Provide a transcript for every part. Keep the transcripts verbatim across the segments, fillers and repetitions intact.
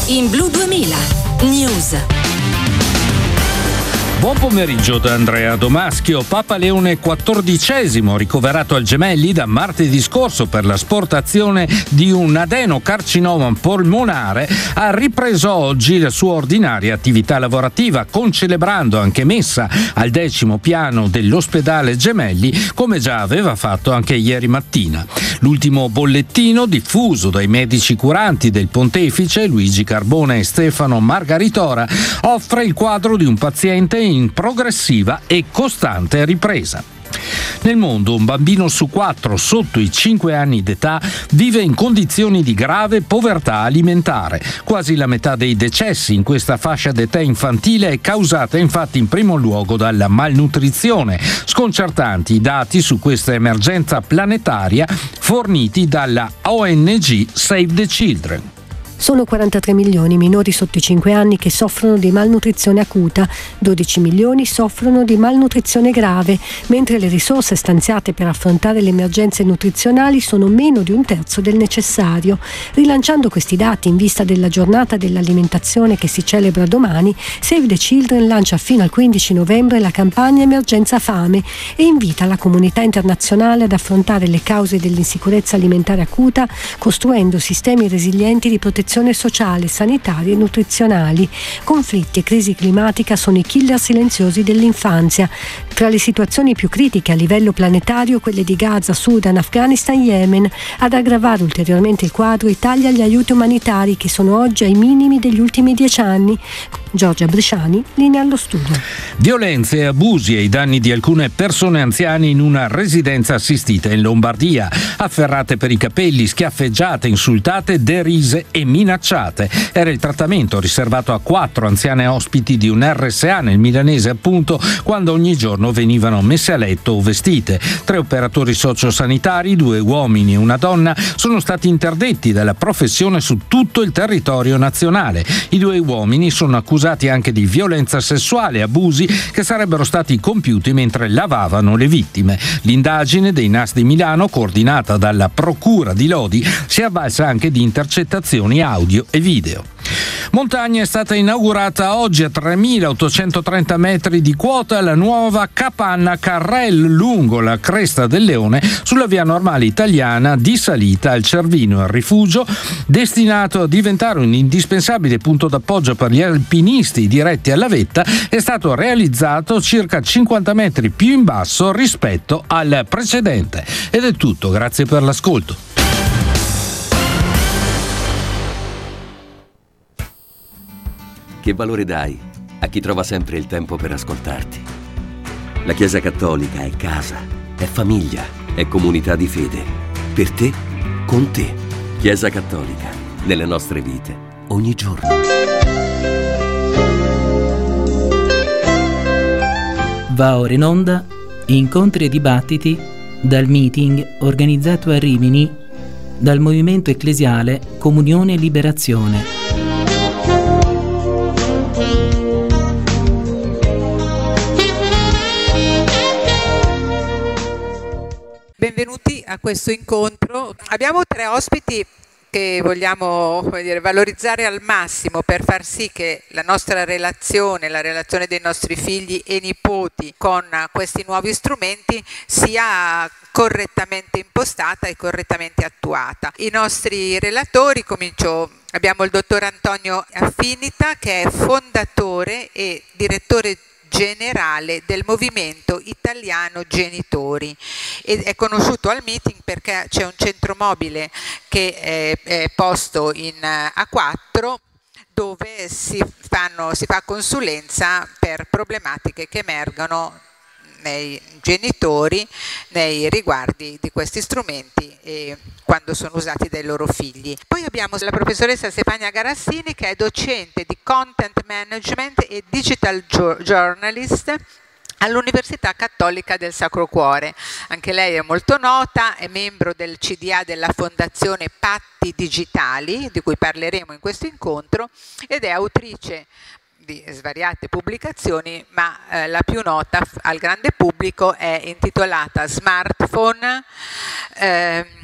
in Blu duemila News. Buon pomeriggio da Andrea Domaschio. Papa Leone quattordicesimo, ricoverato al Gemelli da martedì scorso per l'asportazione di un adenocarcinoma polmonare, ha ripreso oggi la sua ordinaria attività lavorativa, concelebrando anche messa al decimo piano dell'ospedale Gemelli, come già aveva fatto anche ieri mattina. L'ultimo bollettino diffuso dai medici curanti del pontefice, Luigi Carbone e Stefano Margaritora, offre il quadro di un paziente in progressiva e costante ripresa. Nel mondo un bambino su quattro sotto i cinque anni d'età vive in condizioni di grave povertà alimentare. Quasi la metà dei decessi in questa fascia d'età infantile è causata infatti in primo luogo dalla malnutrizione. Sconcertanti i dati su questa emergenza planetaria forniti dalla O N G Save the Children. Sono quarantatré milioni i minori sotto i cinque anni che soffrono di malnutrizione acuta, dodici milioni soffrono di malnutrizione grave, mentre le risorse stanziate per affrontare le emergenze nutrizionali sono meno di un terzo del necessario. Rilanciando questi dati in vista della giornata dell'alimentazione che si celebra domani, Save the Children lancia fino al quindici novembre la campagna Emergenza Fame e invita la comunità internazionale ad affrontare le cause dell'insicurezza alimentare acuta, costruendo sistemi resilienti di protezione sociale, sanitarie e nutrizionali. Conflitti e crisi climatica sono i killer silenziosi dell'infanzia. Tra le situazioni più critiche a livello planetario, quelle di Gaza, Sudan, Afghanistan, Yemen. Ad aggravare ulteriormente il quadro, Italia gli aiuti umanitari che sono oggi ai minimi degli ultimi dieci anni. Giorgia Bresciani, linea allo studio. Violenze e abusi ai danni di alcune persone anziane in una residenza assistita in Lombardia. Afferrate per i capelli, schiaffeggiate, insultate, derise e minacciate. Era il trattamento riservato a quattro anziane ospiti di un R S A nel milanese, appunto, quando ogni giorno venivano messe a letto o vestite. Tre operatori sociosanitari, due uomini e una donna, sono stati interdetti dalla professione su tutto il territorio nazionale. I due uomini sono accusati anche di violenza sessuale e abusi che sarebbero stati compiuti mentre lavavano le vittime. L'indagine dei N A S di Milano, coordinata dalla Procura di Lodi, si è avvalsa anche di intercettazioni audio e video. Montagna, è stata inaugurata oggi a tremilaottocentotrenta metri di quota la nuova capanna Carrel lungo la Cresta del Leone sulla via normale italiana di salita al Cervino. Il rifugio, destinato a diventare un indispensabile punto d'appoggio per gli alpinisti diretti alla vetta, è stato realizzato circa cinquanta metri più in basso rispetto al precedente. Ed è tutto, grazie per l'ascolto. Che valore dai a chi trova sempre il tempo per ascoltarti? La Chiesa Cattolica è casa, è famiglia, è comunità di fede. Per te, con te. Chiesa Cattolica, nelle nostre vite, ogni giorno. Va ora in onda incontri e dibattiti dal meeting organizzato a Rimini dal Movimento Ecclesiale Comunione e Liberazione. Benvenuti a questo incontro. Abbiamo tre ospiti che vogliamo, come dire, valorizzare al massimo per far sì che la nostra relazione, la relazione dei nostri figli e nipoti con questi nuovi strumenti sia correttamente impostata e correttamente attuata. I nostri relatori, comincio, abbiamo il dottor Antonio Affinita, che è fondatore e direttore generale del Movimento Italiano Genitori, ed è conosciuto al meeting perché c'è un centro mobile che è, è posto in A quattro dove si, fanno, si fa consulenza per problematiche che emergono nei genitori nei riguardi di questi strumenti e quando sono usati dai loro figli. Poi abbiamo la professoressa Stefania Garassini, che è docente di Content Management e Digital Journalist all'Università Cattolica del Sacro Cuore. Anche lei è molto nota, è membro del C D A della Fondazione Patti Digitali, di cui parleremo in questo incontro, ed è autrice di svariate pubblicazioni, ma eh, la più nota f- al grande pubblico è intitolata Smartphone, eh,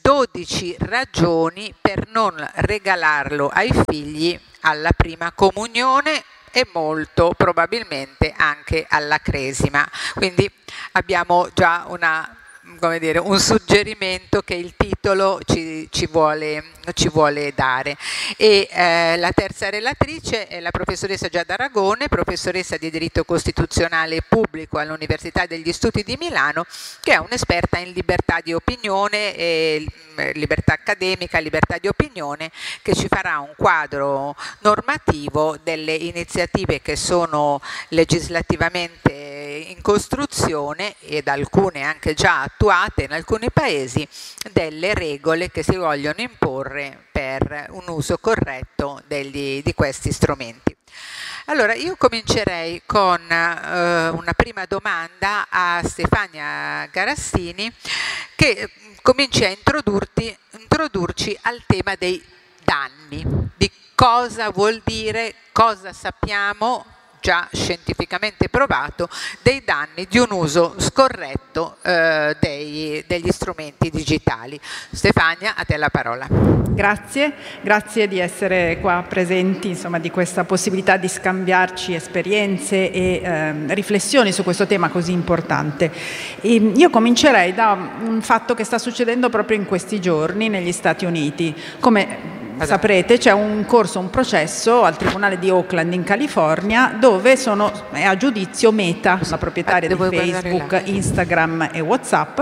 dodici ragioni per non regalarlo ai figli alla prima comunione e molto probabilmente anche alla cresima. Quindi abbiamo già una, come dire, un suggerimento che il titolo ci, ci, vuole, ci vuole dare. E eh, la terza relatrice è la professoressa Giada Aragone, professoressa di diritto costituzionale e pubblico all'Università degli Studi di Milano, che è un'esperta in libertà di opinione, e, libertà accademica, libertà di opinione, che ci farà un quadro normativo delle iniziative che sono legislativamente in costruzione ed alcune anche già attuate in alcuni paesi, delle regole che si vogliono imporre per un uso corretto degli, di questi strumenti. Allora, io comincerei con eh, una prima domanda a Stefania Garassini, che cominci a introdurti, introdurci al tema dei danni, di cosa vuol dire, cosa sappiamo già scientificamente provato dei danni di un uso scorretto eh, dei, degli strumenti digitali. Stefania, a te la parola. Grazie, grazie di essere qua presenti, insomma, di questa possibilità di scambiarci esperienze e eh, riflessioni su questo tema così importante. E io comincerei da un fatto che sta succedendo proprio in questi giorni negli Stati Uniti. Come saprete, c'è un corso, un processo al Tribunale di Oakland in California, dove sono, è a giudizio Meta, la proprietaria di Facebook, Instagram e WhatsApp,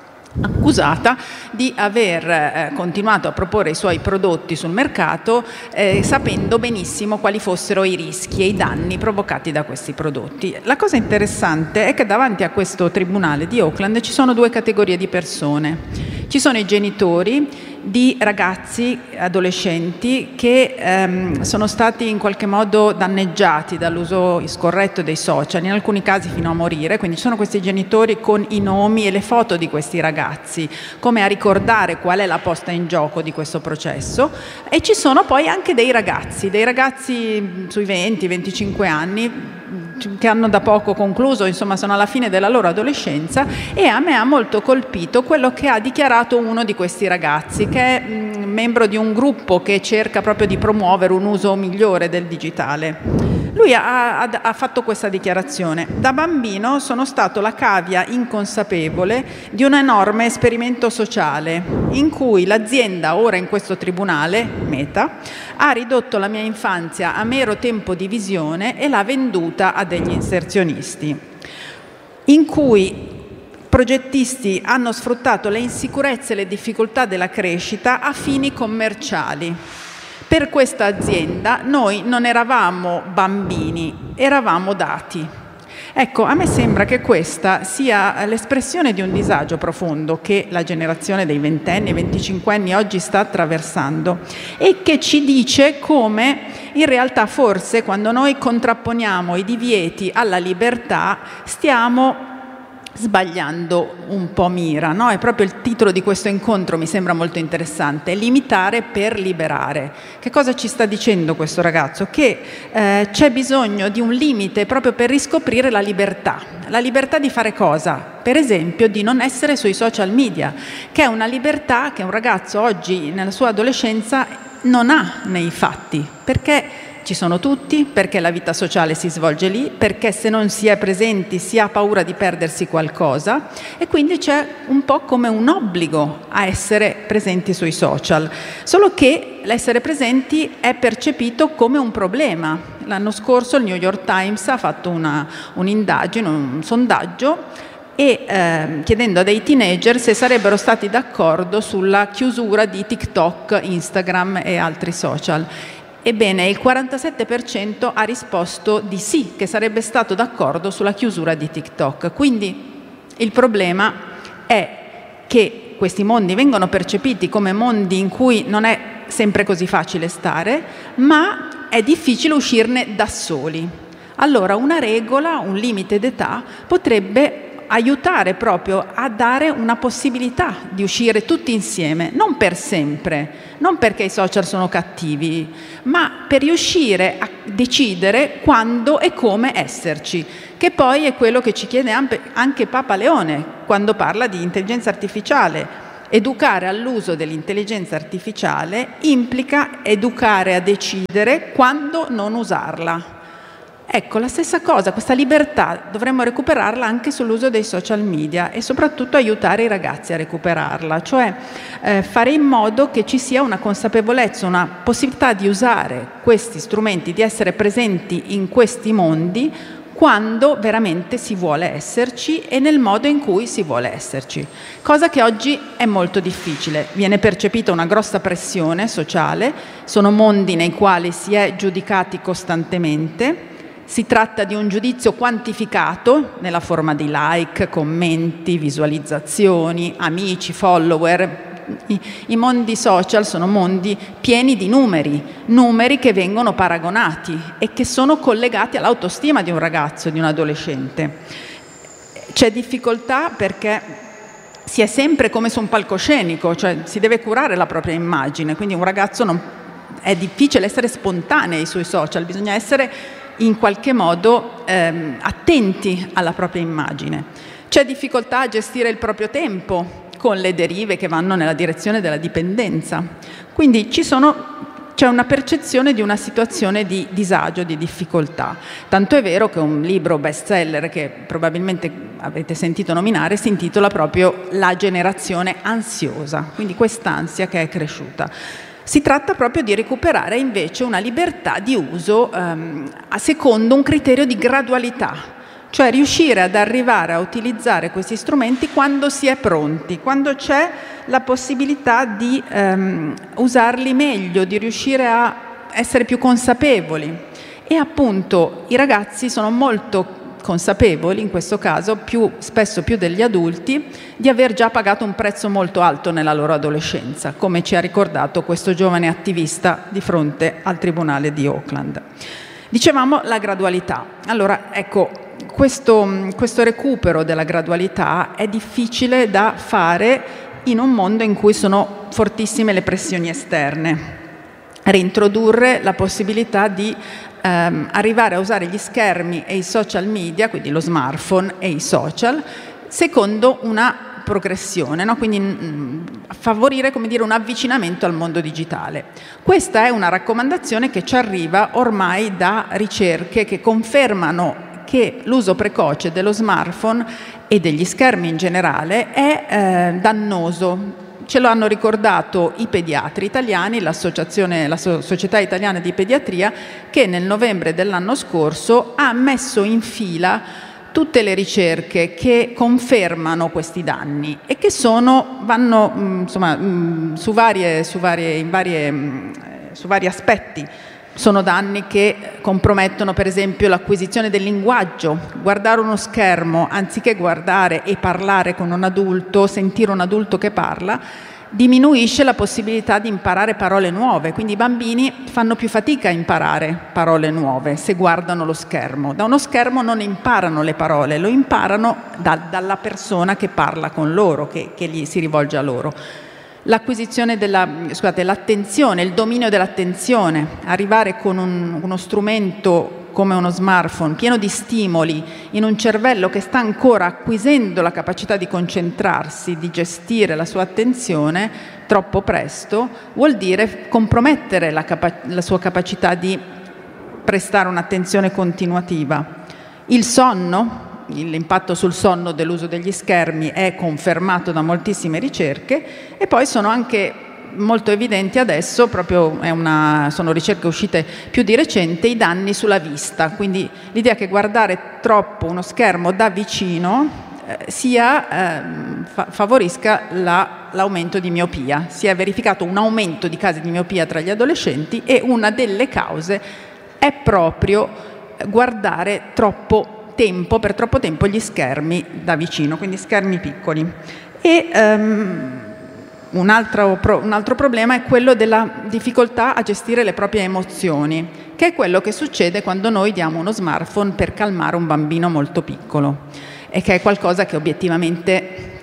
accusata di aver eh, continuato a proporre i suoi prodotti sul mercato eh, sapendo benissimo quali fossero i rischi e i danni provocati da questi prodotti. La cosa interessante è che davanti a questo tribunale di Oakland ci sono due categorie di persone. Ci sono i genitori di ragazzi, adolescenti che ehm, sono stati in qualche modo danneggiati dall'uso scorretto dei social, in alcuni casi fino a morire, quindi ci sono questi genitori con i nomi e le foto di questi ragazzi, come a ricordare qual è la posta in gioco di questo processo, e ci sono poi anche dei ragazzi, dei ragazzi sui venti venticinque anni, che hanno da poco concluso, insomma sono alla fine della loro adolescenza, e a me ha molto colpito quello che ha dichiarato uno di questi ragazzi, che è mh, membro di un gruppo che cerca proprio di promuovere un uso migliore del digitale. Lui ha, ha, ha fatto questa dichiarazione: da bambino sono stato la cavia inconsapevole di un enorme esperimento sociale in cui l'azienda, ora in questo tribunale, Meta, ha ridotto la mia infanzia a mero tempo di visione e l'ha venduta a degli inserzionisti, in cui progettisti hanno sfruttato le insicurezze e le difficoltà della crescita a fini commerciali. Per questa azienda noi non eravamo bambini, eravamo dati. Ecco, a me sembra che questa sia l'espressione di un disagio profondo che la generazione dei ventenni e venticinquenni oggi sta attraversando, e che ci dice come in realtà forse quando noi contrapponiamo i divieti alla libertà stiamo sbagliando un po' mira, no? È proprio il titolo di questo incontro, mi sembra molto interessante: limitare per liberare. Che cosa ci sta dicendo questo ragazzo? Che eh, c'è bisogno di un limite proprio per riscoprire la libertà. La libertà di fare cosa? Per esempio di non essere sui social media, che è una libertà che un ragazzo oggi nella sua adolescenza non ha nei fatti, perché ci sono tutti, perché la vita sociale si svolge lì, perché se non si è presenti si ha paura di perdersi qualcosa, e quindi c'è un po' come un obbligo a essere presenti sui social, solo che l'essere presenti è percepito come un problema. L'anno scorso il New York Times ha fatto una, un'indagine, un sondaggio, e eh, chiedendo a dei teenager se sarebbero stati d'accordo sulla chiusura di TikTok, Instagram e altri social. Ebbene, il quarantasette per cento ha risposto di sì, che sarebbe stato d'accordo sulla chiusura di TikTok. Quindi il problema è che questi mondi vengono percepiti come mondi in cui non è sempre così facile stare, ma è difficile uscirne da soli. Allora una regola, un limite d'età potrebbe aiutare proprio a dare una possibilità di uscire tutti insieme, non per sempre, non perché i social sono cattivi, ma per riuscire a decidere quando e come esserci, che poi è quello che ci chiede anche Papa Leone quando parla di intelligenza artificiale. Educare all'uso dell'intelligenza artificiale implica educare a decidere quando non usarla. Ecco, la stessa cosa, questa libertà dovremmo recuperarla anche sull'uso dei social media e soprattutto aiutare i ragazzi a recuperarla, cioè eh, fare in modo che ci sia una consapevolezza, una possibilità di usare questi strumenti, di essere presenti in questi mondi quando veramente si vuole esserci e nel modo in cui si vuole esserci, cosa che oggi è molto difficile. Viene percepita una grossa pressione sociale, sono mondi nei quali si è giudicati costantemente. Si tratta di un giudizio quantificato nella forma di like, commenti, visualizzazioni, amici, follower. I, I mondi social sono mondi pieni di numeri, numeri che vengono paragonati e che sono collegati all'autostima di un ragazzo, di un adolescente. C'è difficoltà perché si è sempre come su un palcoscenico, cioè si deve curare la propria immagine, quindi un ragazzo non, è difficile essere spontanei sui social, bisogna essere in qualche modo ehm, attenti alla propria immagine. C'è difficoltà a gestire il proprio tempo con le derive che vanno nella direzione della dipendenza. Quindi ci sono, c'è una percezione di una situazione di disagio, di difficoltà. Tanto è vero che un libro bestseller che probabilmente avete sentito nominare si intitola proprio La generazione ansiosa, quindi quest'ansia che è cresciuta. Si tratta proprio di recuperare invece una libertà di uso ehm, a secondo un criterio di gradualità, cioè riuscire ad arrivare a utilizzare questi strumenti quando si è pronti, quando c'è la possibilità di ehm, usarli meglio, di riuscire a essere più consapevoli. E appunto i ragazzi sono molto consapevoli, in questo caso più, spesso più degli adulti, di aver già pagato un prezzo molto alto nella loro adolescenza, come ci ha ricordato questo giovane attivista di fronte al Tribunale di Auckland. Dicevamo la gradualità. Allora, ecco, questo, questo recupero della gradualità è difficile da fare in un mondo in cui sono fortissime le pressioni esterne. Reintrodurre la possibilità di ehm, arrivare a usare gli schermi e i social media, quindi lo smartphone e i social, secondo una progressione, no? Quindi mh, favorire, come dire, un avvicinamento al mondo digitale. Questa è una raccomandazione che ci arriva ormai da ricerche che confermano che l'uso precoce dello smartphone e degli schermi in generale è eh, dannoso. Ce lo hanno ricordato i pediatri italiani, l'associazione, la Società Italiana di Pediatria, che nel novembre dell'anno scorso ha messo in fila tutte le ricerche che confermano questi danni e che sono, vanno insomma, su, varie, su, varie, in varie, su vari aspetti. Sono danni che compromettono per esempio l'acquisizione del linguaggio. Guardare uno schermo anziché guardare e parlare con un adulto, sentire un adulto che parla, diminuisce la possibilità di imparare parole nuove. Quindi i bambini fanno più fatica a imparare parole nuove se guardano lo schermo. Da uno schermo non imparano le parole, lo imparano da, dalla persona che parla con loro, che, che gli si rivolge a loro. L'acquisizione della, scusate, l'attenzione, il dominio dell'attenzione, arrivare con un, uno strumento come uno smartphone pieno di stimoli in un cervello che sta ancora acquisendo la capacità di concentrarsi, di gestire la sua attenzione troppo presto, vuol dire compromettere la, capa- la sua capacità di prestare un'attenzione continuativa. Il sonno, l'impatto sul sonno dell'uso degli schermi è confermato da moltissime ricerche e poi sono anche molto evidenti adesso, proprio è una, sono ricerche uscite più di recente, i danni sulla vista, quindi l'idea che guardare troppo uno schermo da vicino eh, sia, eh, fa- favorisca la, l'aumento di miopia. Si è verificato un aumento di casi di miopia tra gli adolescenti e una delle cause è proprio guardare troppo tempo, per troppo tempo gli schermi da vicino, quindi schermi piccoli. E um, un, altro pro, un altro problema è quello della difficoltà a gestire le proprie emozioni, che è quello che succede quando noi diamo uno smartphone per calmare un bambino molto piccolo e che è qualcosa che obiettivamente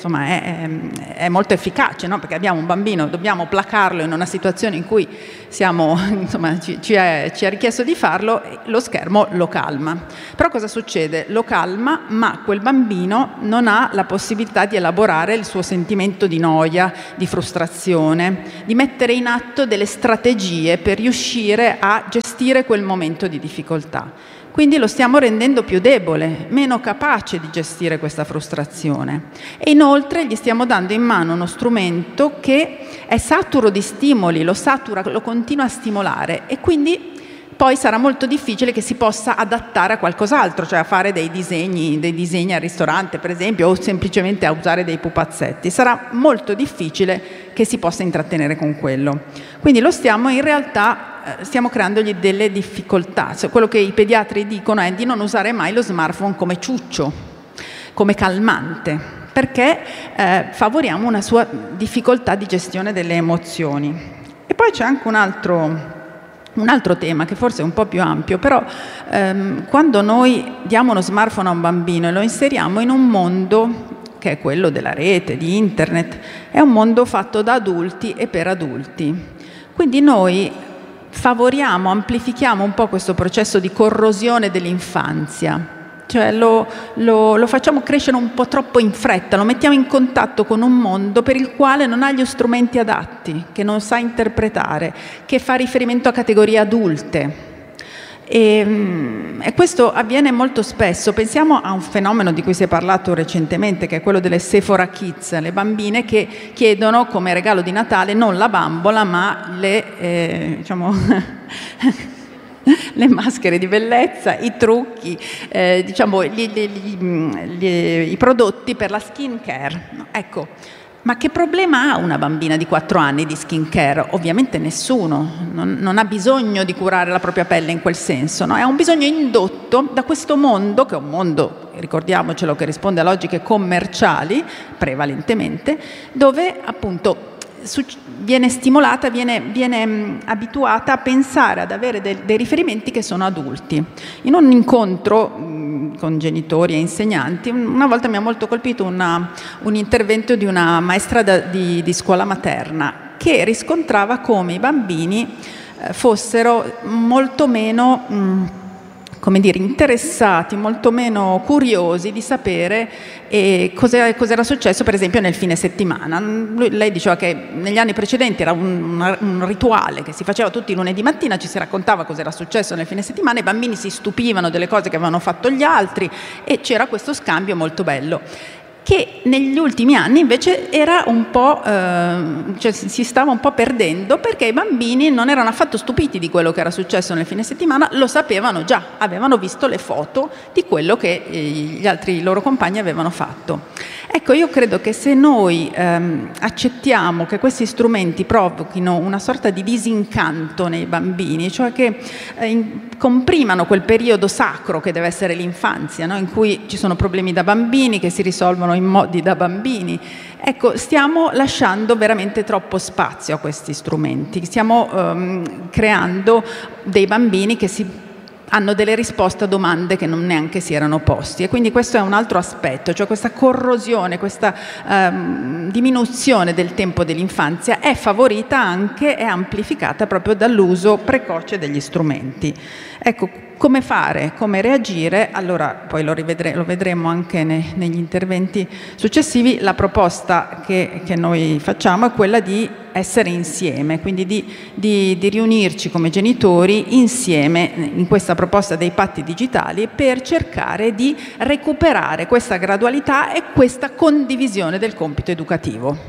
insomma, è, è molto efficace, no? Perché abbiamo un bambino, dobbiamo placarlo in una situazione in cui siamo, insomma, ci, ci, è, ci è richiesto di farlo, lo schermo lo calma. Però cosa succede? Lo calma, ma quel bambino non ha la possibilità di elaborare il suo sentimento di noia, di frustrazione, di mettere in atto delle strategie per riuscire a gestire quel momento di difficoltà. Quindi lo stiamo rendendo più debole, meno capace di gestire questa frustrazione. E inoltre gli stiamo dando in mano uno strumento che è saturo di stimoli, lo satura, lo continua a stimolare, e quindi poi sarà molto difficile che si possa adattare a qualcos'altro, cioè a fare dei disegni, dei disegni al ristorante, per esempio, o semplicemente a usare dei pupazzetti. Sarà molto difficile che si possa intrattenere con quello. Quindi lo stiamo in realtà stiamo creandogli delle difficoltà. Quello che i pediatri dicono è di non usare mai lo smartphone come ciuccio, come calmante, perché eh, favoriamo una sua difficoltà di gestione delle emozioni. E poi c'è anche un altro Un altro tema che forse è un po' più ampio, però ehm, quando noi diamo uno smartphone a un bambino e lo inseriamo in un mondo che è quello della rete, di internet, è un mondo fatto da adulti e per adulti. Quindi noi favoriamo, amplifichiamo un po' questo processo di corrosione dell'infanzia. Cioè lo, lo, lo facciamo crescere un po' troppo in fretta, lo mettiamo in contatto con un mondo per il quale non ha gli strumenti adatti, che non sa interpretare, che fa riferimento a categorie adulte. E, e questo avviene molto spesso. Pensiamo a un fenomeno di cui si è parlato recentemente, che è quello delle Sephora Kids, le bambine che chiedono come regalo di Natale non la bambola ma le, eh, diciamo... le maschere di bellezza, i trucchi, eh, diciamo gli, gli, gli, gli, i prodotti per la skin care. Ecco, ma che problema ha una bambina di quattro anni di skin care? Ovviamente nessuno, non, non ha bisogno di curare la propria pelle in quel senso, no? È un bisogno indotto da questo mondo, che è un mondo, ricordiamocelo, che risponde a logiche commerciali prevalentemente, dove appunto viene stimolata, viene, viene mh, abituata a pensare, ad avere de, dei riferimenti che sono adulti. In un incontro mh, con genitori e insegnanti, una volta mi ha molto colpito una, un intervento di una maestra da, di, di scuola materna che riscontrava come i bambini eh, fossero molto meno... Mh, come dire, interessati, molto meno curiosi di sapere eh, cos'era, cos'era successo per esempio nel fine settimana. Lui, lei diceva che negli anni precedenti era un, un rituale che si faceva tutti i lunedì mattina, ci si raccontava cos'era successo nel fine settimana, i bambini si stupivano delle cose che avevano fatto gli altri e c'era questo scambio molto bello, che negli ultimi anni invece era un po', eh, cioè si stava un po' perdendo, perché i bambini non erano affatto stupiti di quello che era successo nel fine settimana, lo sapevano già, avevano visto le foto di quello che eh, gli altri loro compagni avevano fatto. Ecco, io credo che se noi ehm, accettiamo che questi strumenti provochino una sorta di disincanto nei bambini, cioè che eh, in, comprimano quel periodo sacro che deve essere l'infanzia, no? In cui ci sono problemi da bambini che si risolvono in modi da bambini, ecco, stiamo lasciando veramente troppo spazio a questi strumenti, stiamo ehm, creando dei bambini che si hanno delle risposte a domande che non neanche si erano posti, e quindi questo è un altro aspetto, cioè questa corrosione, questa ehm, diminuzione del tempo dell'infanzia è favorita anche e amplificata proprio dall'uso precoce degli strumenti. Ecco, come fare, come reagire? Allora, poi lo, rivedre, lo vedremo anche ne, negli interventi successivi. La proposta che, che noi facciamo è quella di essere insieme, quindi di, di, di riunirci come genitori insieme in questa proposta dei patti digitali per cercare di recuperare questa gradualità e questa condivisione del compito educativo.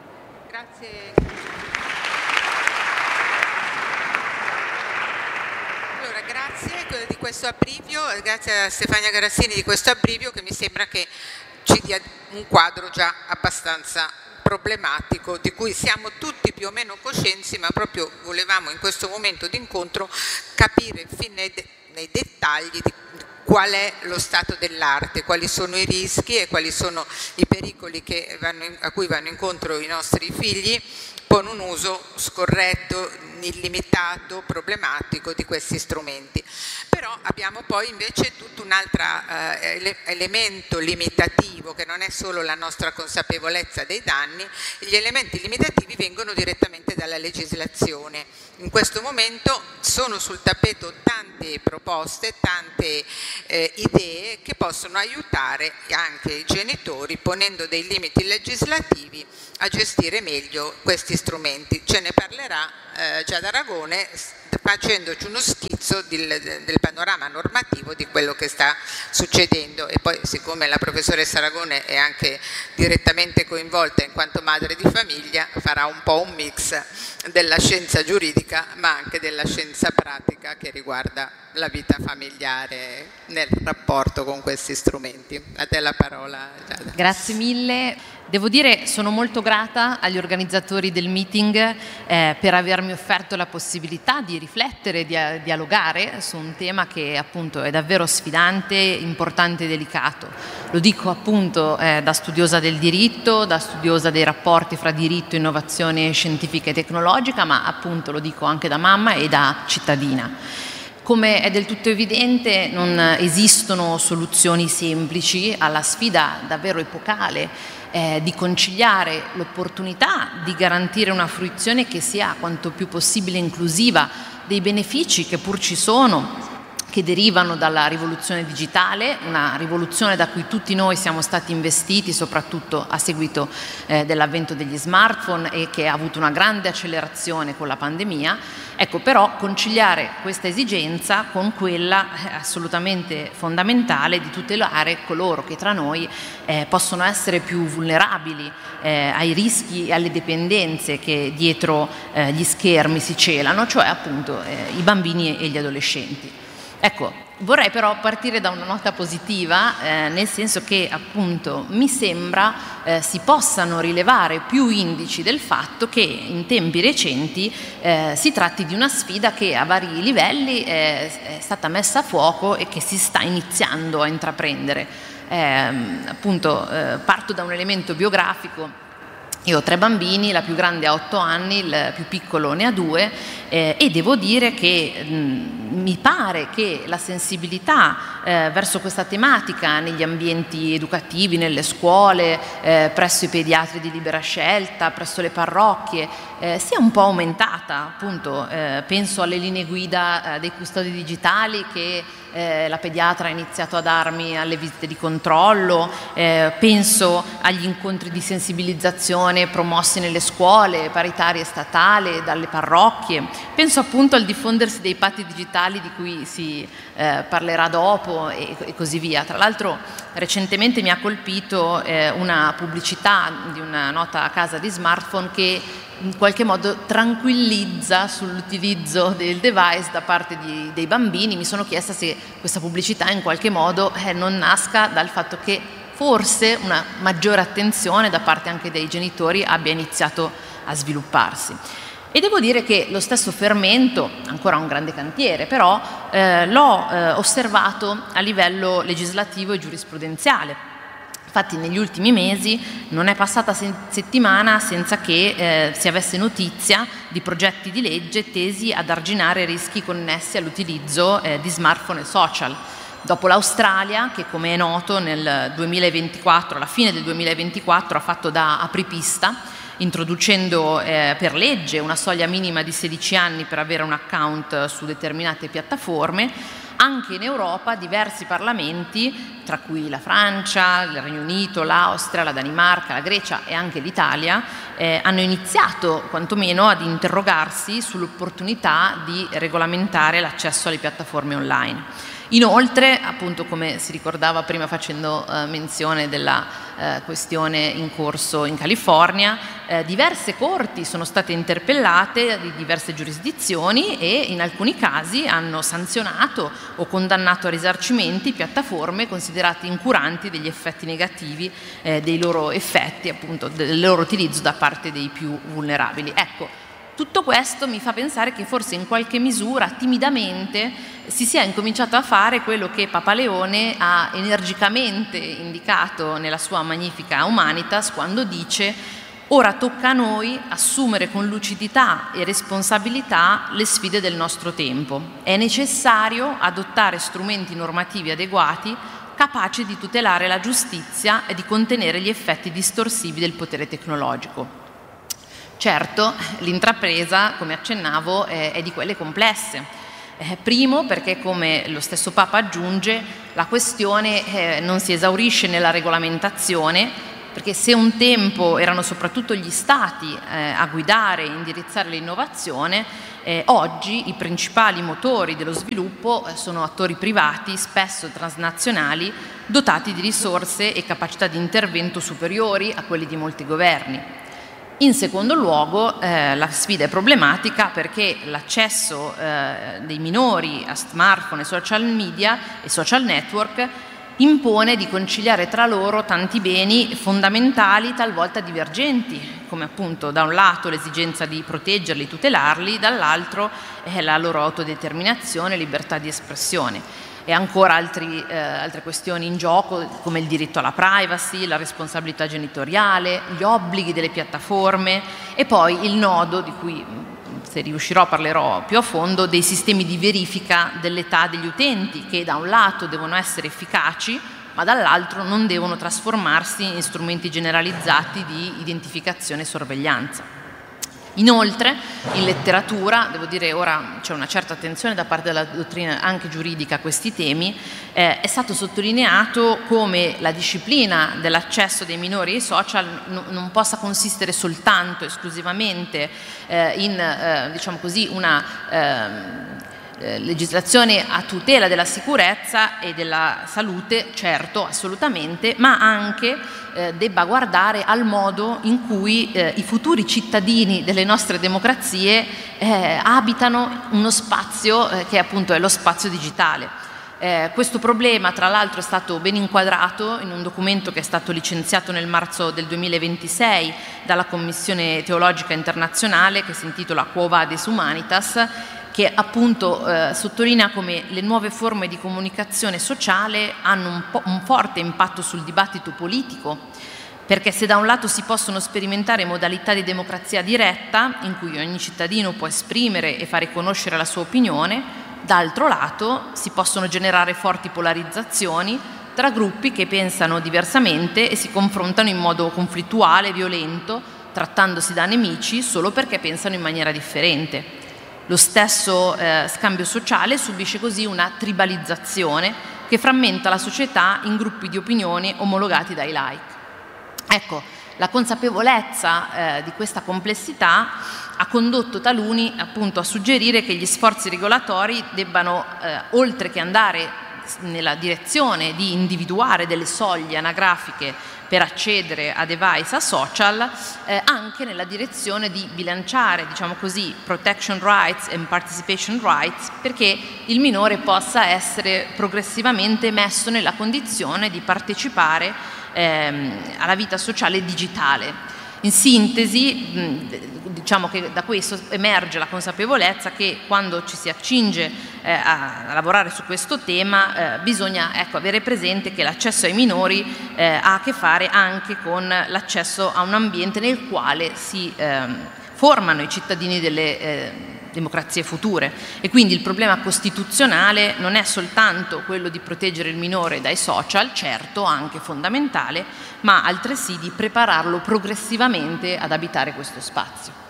Questo abbrivio, grazie a Stefania Garassini di questo abbrivio che mi sembra che ci dia un quadro già abbastanza problematico di cui siamo tutti più o meno coscienti, ma proprio volevamo in questo momento d'incontro capire fin nei, de- nei dettagli di qual è lo stato dell'arte, quali sono i rischi e quali sono i pericoli che vanno in, a cui vanno incontro i nostri figli con un uso scorretto, illimitato, problematico di questi strumenti. Però abbiamo poi invece tutto un altro eh, ele- elemento limitativo, che non è solo la nostra consapevolezza dei danni. Gli elementi limitativi vengono direttamente dalla legislazione. In questo momento sono sul tappeto tante proposte, tante eh, idee che possono aiutare anche i genitori, ponendo dei limiti legislativi, a gestire meglio questi strumenti. Ce ne parlerà eh, Giada Aragone, facendoci uno schizzo del, del panorama normativo di quello che sta succedendo. E poi, siccome la professoressa Aragone è anche direttamente coinvolta in quanto madre di famiglia, farà un po' un mix della scienza giuridica ma anche della scienza pratica che riguarda la vita familiare nel rapporto con questi strumenti. A te la parola, Giada. Grazie mille. Devo dire, sono molto grata agli organizzatori del meeting eh, per avermi offerto la possibilità di riflettere, di a, dialogare su un tema che appunto è davvero sfidante, importante e delicato. Lo dico appunto eh, da studiosa del diritto, da studiosa dei rapporti fra diritto, innovazione scientifica e tecnologica, ma appunto lo dico anche da mamma e da cittadina. Come è del tutto evidente, non esistono soluzioni semplici alla sfida davvero epocale eh, di conciliare l'opportunità di garantire una fruizione che sia quanto più possibile inclusiva dei benefici che pur ci sono, che derivano dalla rivoluzione digitale, una rivoluzione da cui tutti noi siamo stati investiti, soprattutto a seguito eh, dell'avvento degli smartphone, e che ha avuto una grande accelerazione con la pandemia. Ecco, però conciliare questa esigenza con quella eh, assolutamente fondamentale di tutelare coloro che tra noi eh, possono essere più vulnerabili eh, ai rischi e alle dipendenze che dietro eh, gli schermi si celano, cioè appunto eh, i bambini e gli adolescenti. Ecco, vorrei però partire da una nota positiva, eh, nel senso che appunto mi sembra eh, si possano rilevare più indici del fatto che in tempi recenti eh, si tratti di una sfida che a vari livelli è, è stata messa a fuoco e che si sta iniziando a intraprendere. Eh, appunto eh, parto da un elemento biografico. Io ho tre bambini, la più grande ha otto anni, il più piccolo ne ha due eh, e devo dire che mh, mi pare che la sensibilità eh, verso questa tematica negli ambienti educativi, nelle scuole, eh, presso i pediatri di libera scelta, presso le parrocchie, eh, sia un po' aumentata. Appunto, eh, penso alle linee guida eh, dei custodi digitali che Eh, la pediatra ha iniziato a darmi alle visite di controllo, eh, penso agli incontri di sensibilizzazione promossi nelle scuole paritarie statali, dalle parrocchie, penso appunto al diffondersi dei patti digitali di cui si eh, parlerà dopo e, e così via. Tra l'altro recentemente mi ha colpito eh, una pubblicità di una nota casa di smartphone che in qualche modo tranquillizza sull'utilizzo del device da parte di, dei bambini. Mi sono chiesta se questa pubblicità in qualche modo eh, non nasca dal fatto che forse una maggiore attenzione da parte anche dei genitori abbia iniziato a svilupparsi. E devo dire che lo stesso fermento, ancora un grande cantiere, però eh, l'ho eh, osservato a livello legislativo e giurisprudenziale. Infatti negli ultimi mesi non è passata se- settimana senza che eh, si avesse notizia di progetti di legge tesi ad arginare rischi connessi all'utilizzo eh, di smartphone e social. Dopo l'Australia, che come è noto nel duemilaventiquattro, alla fine del duemilaventiquattro, ha fatto da apripista, introducendo eh, per legge una soglia minima di sedici anni per avere un account su determinate piattaforme, anche in Europa diversi parlamenti, tra cui la Francia, il Regno Unito, l'Austria, la Danimarca, la Grecia e anche l'Italia, eh, hanno iniziato quantomeno ad interrogarsi sull'opportunità di regolamentare l'accesso alle piattaforme online. Inoltre, appunto, come si ricordava prima facendo eh, menzione della eh, questione in corso in California, eh, diverse corti sono state interpellate di diverse giurisdizioni e in alcuni casi hanno sanzionato o condannato a risarcimenti piattaforme considerate incuranti degli effetti negativi eh, dei loro effetti, appunto, del loro utilizzo da parte dei più vulnerabili. Ecco, tutto questo mi fa pensare che forse in qualche misura, timidamente, si sia incominciato a fare quello che Papa Leone ha energicamente indicato nella sua Magnificat Humanitas, quando dice: Ora tocca a noi assumere con lucidità e responsabilità le sfide del nostro tempo. È necessario adottare strumenti normativi adeguati capaci di tutelare la giustizia e di contenere gli effetti distorsivi del potere tecnologico. Certo, l'intrapresa, come accennavo, è, è di quelle complesse. Eh, primo, perché come lo stesso Papa aggiunge, la questione eh, non si esaurisce nella regolamentazione, perché se un tempo erano soprattutto gli Stati eh, a guidare e indirizzare l'innovazione, eh, oggi i principali motori dello sviluppo eh, sono attori privati, spesso transnazionali, dotati di risorse e capacità di intervento superiori a quelli di molti governi. In secondo luogo, eh, la sfida è problematica perché l'accesso eh, dei minori a smartphone e social media e social network impone di conciliare tra loro tanti beni fondamentali, talvolta divergenti, come appunto da un lato l'esigenza di proteggerli, tutelarli, dall'altro eh, la loro autodeterminazione e libertà di espressione. E ancora altri, eh, altre questioni in gioco, come il diritto alla privacy, la responsabilità genitoriale, gli obblighi delle piattaforme e poi il nodo, di cui se riuscirò parlerò più a fondo, dei sistemi di verifica dell'età degli utenti, che da un lato devono essere efficaci, ma dall'altro non devono trasformarsi in strumenti generalizzati di identificazione e sorveglianza. Inoltre, in letteratura, devo dire ora c'è una certa attenzione da parte della dottrina anche giuridica a questi temi, eh, è stato sottolineato come la disciplina dell'accesso dei minori ai social n- non possa consistere soltanto, esclusivamente eh, in, eh, diciamo così, una eh, legislazione a tutela della sicurezza e della salute, certo, assolutamente, ma anche eh, debba guardare al modo in cui eh, i futuri cittadini delle nostre democrazie eh, abitano uno spazio eh, che appunto è lo spazio digitale. Eh, questo problema, tra l'altro, è stato ben inquadrato in un documento che è stato licenziato nel marzo del duemilaventisei dalla Commissione Teologica Internazionale, che si intitola Quo Vadis Humanitas, che appunto eh, sottolinea come le nuove forme di comunicazione sociale hanno un, po- un forte impatto sul dibattito politico, perché se da un lato si possono sperimentare modalità di democrazia diretta, in cui ogni cittadino può esprimere e fare conoscere la sua opinione, d'altro lato si possono generare forti polarizzazioni tra gruppi che pensano diversamente e si confrontano in modo conflittuale, violento, trattandosi da nemici solo perché pensano in maniera differente. Lo stesso eh, scambio sociale subisce così una tribalizzazione che frammenta la società in gruppi di opinioni omologati dai like. Ecco, la consapevolezza eh, di questa complessità ha condotto taluni appunto a suggerire che gli sforzi regolatori debbano, eh, oltre che andare nella direzione di individuare delle soglie anagrafiche per accedere a device, a social, eh, anche nella direzione di bilanciare, diciamo così, protection rights and participation rights, perché il minore possa essere progressivamente messo nella condizione di partecipare ehm, alla vita sociale digitale. In sintesi, diciamo che da questo emerge la consapevolezza che quando ci si accinge eh, a, a lavorare su questo tema eh, bisogna ecco, avere presente che l'accesso ai minori eh, ha a che fare anche con l'accesso a un ambiente nel quale si eh, formano i cittadini delle eh, democrazie future, e quindi il problema costituzionale non è soltanto quello di proteggere il minore dai social, certo anche fondamentale, ma altresì di prepararlo progressivamente ad abitare questo spazio.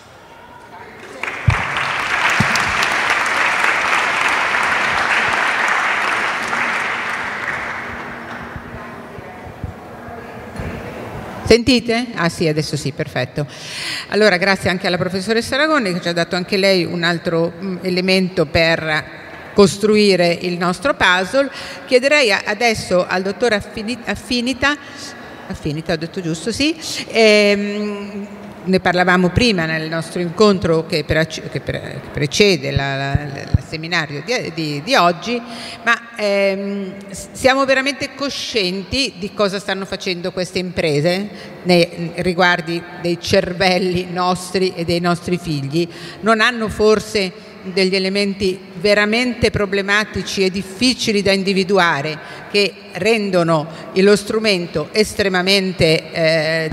Sentite? Ah sì, adesso sì, perfetto. Allora, grazie anche alla professoressa Aragoni, che ci ha dato anche lei un altro mh, elemento per costruire il nostro puzzle. Chiederei adesso al dottor Affinita, Affinita, ho detto giusto, sì, ehm, ne parlavamo prima nel nostro incontro che, pre- che, pre- che precede la, la, la, il seminario di, di, di oggi, ma ehm, siamo veramente coscienti di cosa stanno facendo queste imprese nei riguardi dei cervelli nostri e dei nostri figli? Non hanno forse degli elementi veramente problematici e difficili da individuare che rendono lo strumento estremamente eh,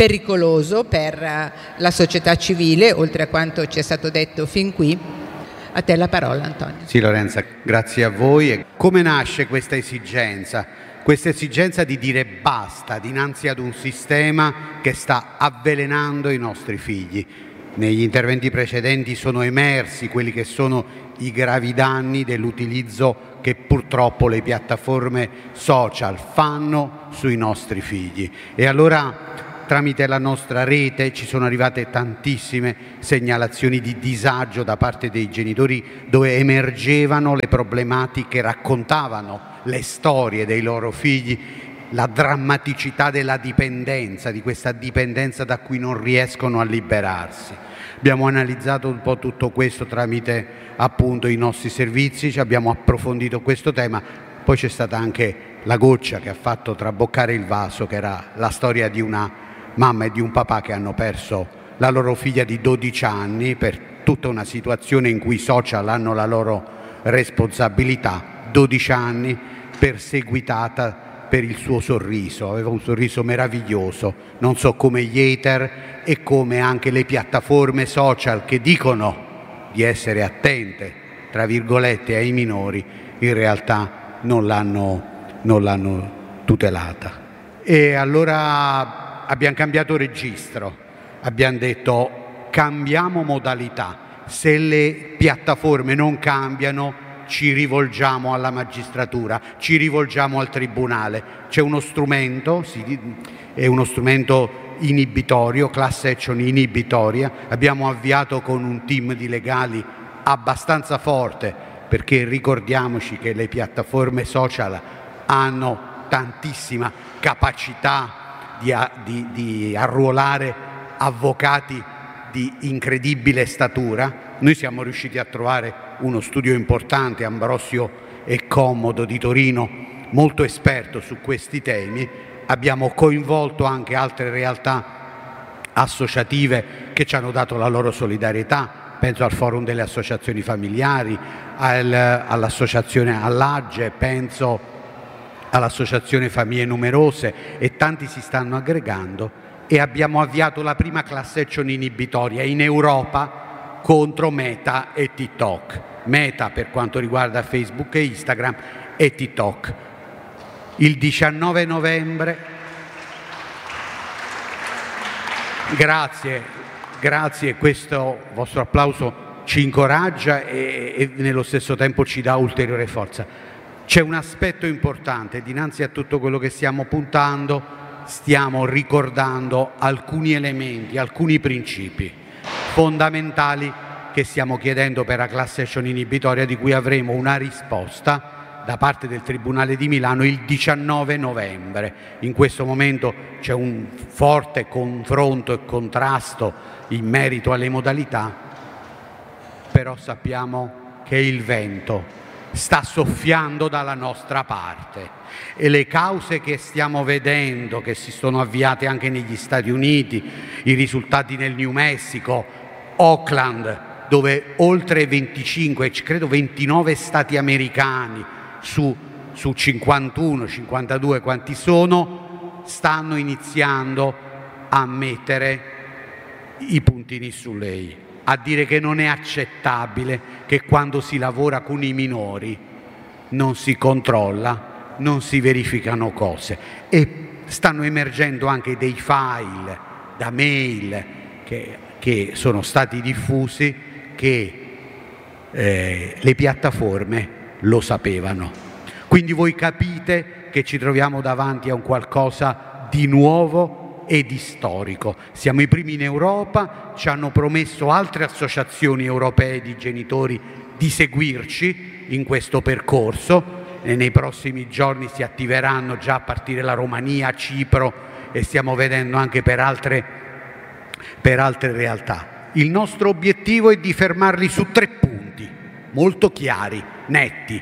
pericoloso per la società civile, oltre a quanto ci è stato detto fin qui. A te la parola, Antonio. Sì, Lorenza, grazie a voi. Come nasce questa esigenza? Questa esigenza di dire basta dinanzi ad un sistema che sta avvelenando i nostri figli. Negli interventi precedenti sono emersi quelli che sono i gravi danni dell'utilizzo che purtroppo le piattaforme social fanno sui nostri figli. E allora, tramite la nostra rete, ci sono arrivate tantissime segnalazioni di disagio da parte dei genitori, dove emergevano le problematiche, raccontavano le storie dei loro figli, la drammaticità della dipendenza, di questa dipendenza da cui non riescono a liberarsi. Abbiamo analizzato un po' tutto questo tramite appunto i nostri servizi, ci abbiamo approfondito questo tema, poi c'è stata anche la goccia che ha fatto traboccare il vaso, che era la storia di una mamma e di un papà che hanno perso la loro figlia di dodici anni per tutta una situazione in cui i social hanno la loro responsabilità. dodici anni perseguitata per il suo sorriso, aveva un sorriso meraviglioso, non so come gli hater e come anche le piattaforme social che dicono di essere attente, tra virgolette, ai minori, in realtà non l'hanno, non l'hanno tutelata. E allora abbiamo cambiato registro, abbiamo detto cambiamo modalità, se le piattaforme non cambiano ci rivolgiamo alla magistratura, ci rivolgiamo al tribunale. C'è uno strumento, sì, è uno strumento inibitorio, class action inibitoria. Abbiamo avviato con un team di legali abbastanza forte, perché ricordiamoci che le piattaforme social hanno tantissima capacità di, di, di arruolare avvocati di incredibile statura. Noi siamo riusciti a trovare uno studio importante, Ambrosio e Commodo di Torino, molto esperto su questi temi. Abbiamo coinvolto anche altre realtà associative che ci hanno dato la loro solidarietà, penso al Forum delle Associazioni Familiari, al, all'associazione All'Agge, penso all'associazione Famiglie Numerose, e tanti si stanno aggregando, e abbiamo avviato la prima class action inibitoria in Europa contro Meta e TikTok. Meta per quanto riguarda Facebook e Instagram e TikTok. Il diciannove novembre, grazie, grazie, questo vostro applauso ci incoraggia e, e nello stesso tempo ci dà ulteriore forza. C'è un aspetto importante, dinanzi a tutto quello che stiamo puntando, stiamo ricordando alcuni elementi, alcuni principi fondamentali che stiamo chiedendo per la class action inibitoria, di cui avremo una risposta da parte del Tribunale di Milano il diciannove novembre. In questo momento c'è un forte confronto e contrasto in merito alle modalità, però sappiamo che il vento sta soffiando dalla nostra parte e le cause che stiamo vedendo, che si sono avviate anche negli Stati Uniti, i risultati nel New Mexico, Oakland, dove oltre venticinque, credo ventinove stati americani su, su cinquantuno, cinquantadue quanti sono, stanno iniziando a mettere i puntini sulle i, a dire che non è accettabile che quando si lavora con i minori non si controlla, non si verificano cose, e stanno emergendo anche dei file da mail che, che sono stati diffusi, che eh, le piattaforme lo sapevano. Quindi voi capite che ci troviamo davanti a un qualcosa di nuovo e di storico. Siamo i primi in Europa, ci hanno promesso altre associazioni europee di genitori di seguirci in questo percorso, e nei prossimi giorni si attiveranno già a partire da Romania, Cipro, e stiamo vedendo anche per altre, per altre realtà. Il nostro obiettivo è di fermarli su tre punti molto chiari, netti,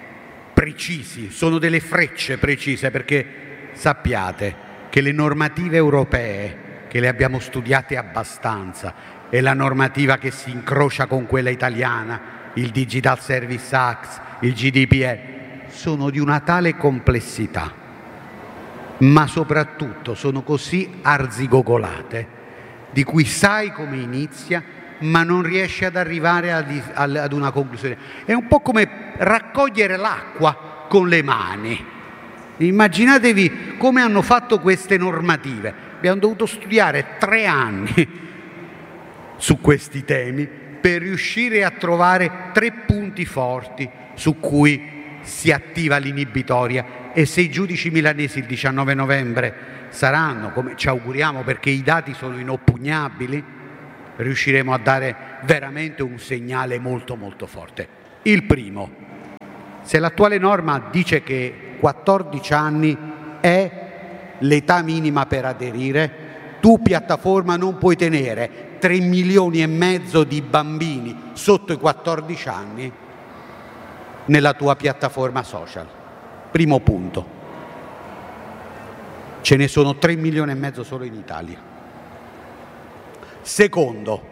precisi, sono delle frecce precise, perché sappiate che le normative europee, che le abbiamo studiate abbastanza, e la normativa che si incrocia con quella italiana, il Digital Service Act, il G D P R, sono di una tale complessità ma soprattutto sono così arzigogolate, di cui sai come inizia, ma non riesci ad arrivare ad, ad una conclusione. È un po' come raccogliere l'acqua con le mani. Immaginatevi come hanno fatto queste normative. Abbiamo dovuto studiare tre anni su questi temi per riuscire a trovare tre punti forti su cui si attiva l'inibitoria. E se i giudici milanesi il diciannove novembre saranno, come ci auguriamo perché i dati sono inoppugnabili, riusciremo a dare veramente un segnale molto molto forte. Il primo, se l'attuale norma dice che quattordici anni è l'età minima per aderire, tu piattaforma non puoi tenere tre milioni e mezzo di bambini sotto i quattordici anni nella tua piattaforma social. Primo punto. Ce ne sono tre milioni e mezzo solo in Italia. Secondo,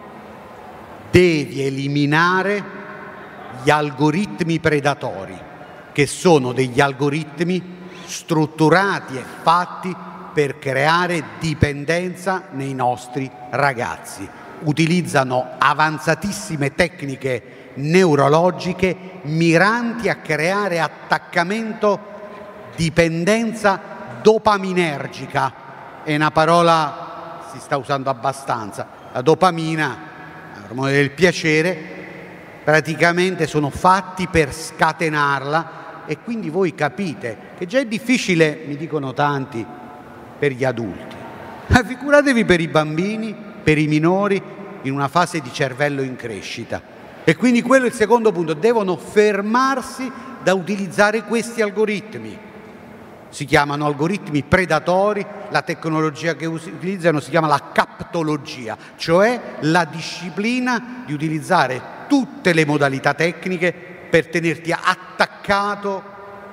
devi eliminare gli algoritmi predatori, che sono degli algoritmi strutturati e fatti per creare dipendenza nei nostri ragazzi. Utilizzano avanzatissime tecniche neurologiche miranti a creare attaccamento, dipendenza dopaminergica. È una parola si sta usando abbastanza. La dopamina, l'ormone del piacere, praticamente sono fatti per scatenarla, e quindi voi capite che già è difficile, mi dicono tanti, per gli adulti. Ma figuratevi per i bambini, per i minori, in una fase di cervello in crescita. E quindi quello è il secondo punto, devono fermarsi da utilizzare questi algoritmi. Si chiamano algoritmi predatori, la tecnologia che utilizzano si chiama la captologia, cioè la disciplina di utilizzare tutte le modalità tecniche per tenerti attaccato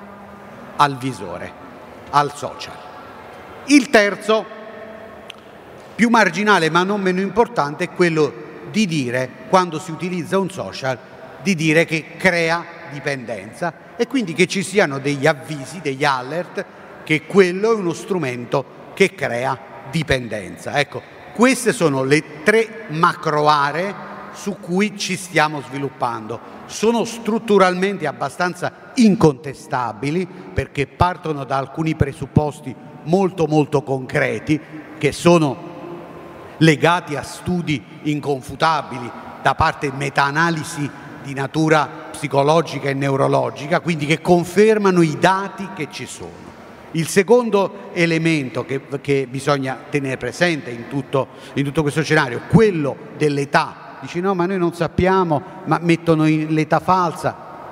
al visore, al social. Il terzo, più marginale ma non meno importante, è quello di dire, quando si utilizza un social, di dire che crea dipendenza e quindi che ci siano degli avvisi, degli alert, che quello è uno strumento che crea dipendenza. Ecco, queste sono le tre macro aree su cui ci stiamo sviluppando. Sono strutturalmente abbastanza incontestabili perché partono da alcuni presupposti molto molto concreti che sono legati a studi inconfutabili da parte meta-analisi di natura psicologica e neurologica, quindi che confermano i dati che ci sono. Il secondo elemento che, che bisogna tenere presente in tutto, in tutto questo scenario, quello dell'età. Dici no, ma noi non sappiamo, ma mettono in l'età falsa.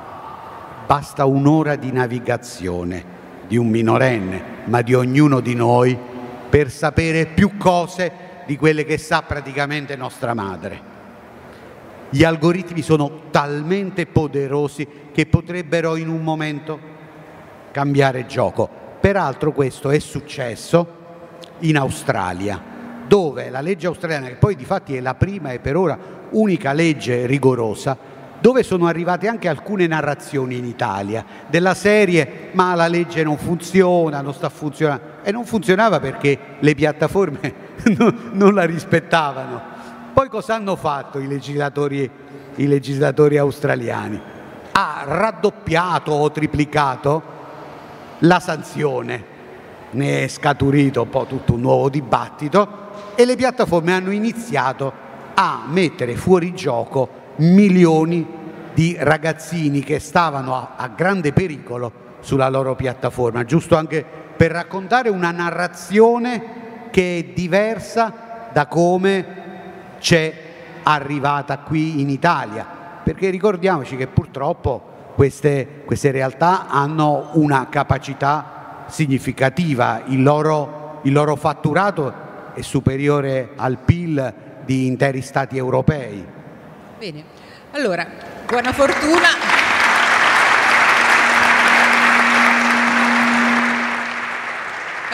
Basta un'ora di navigazione di un minorenne, ma di ognuno di noi, per sapere più cose di quelle che sa praticamente nostra madre. Gli algoritmi sono talmente poderosi che potrebbero in un momento cambiare gioco. Peraltro questo è successo in Australia, dove la legge australiana, che poi di fatti è la prima e per ora unica legge rigorosa, dove sono arrivate anche alcune narrazioni in Italia della serie ma la legge non funziona, non sta funzionando, e non funzionava perché le piattaforme non, non la rispettavano. Poi cosa hanno fatto i legislatori, i legislatori australiani? Ha raddoppiato o triplicato la sanzione, ne è scaturito un po' tutto un nuovo dibattito e le piattaforme hanno iniziato a mettere fuori gioco milioni di ragazzini che stavano a, a grande pericolo sulla loro piattaforma, giusto anche per raccontare una narrazione che è diversa da come c'è arrivata qui in Italia, perché ricordiamoci che purtroppo queste, queste realtà hanno una capacità significativa, il loro, il loro fatturato è superiore al P I L di interi stati europei. Bene, allora, buona fortuna.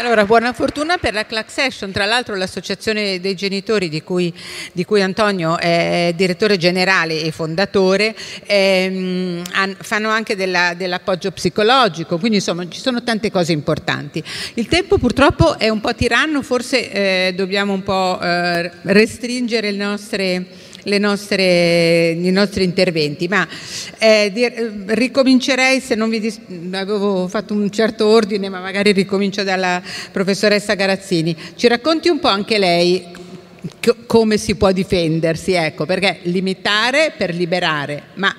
Allora, buona fortuna per la class action. Tra l'altro l'associazione dei genitori di cui, di cui Antonio è direttore generale e fondatore ehm, fanno anche della, dell'appoggio psicologico, quindi insomma ci sono tante cose importanti. Il tempo purtroppo è un po' tiranno, forse eh, dobbiamo un po' eh, restringere le nostre... Le nostre, i nostri interventi, ma eh, di, ricomincerei, se non vi dis- avevo fatto un certo ordine, ma magari ricomincio dalla professoressa Garazzini. Ci racconti un po' anche lei co- come si può difendersi, ecco, perché limitare per liberare, ma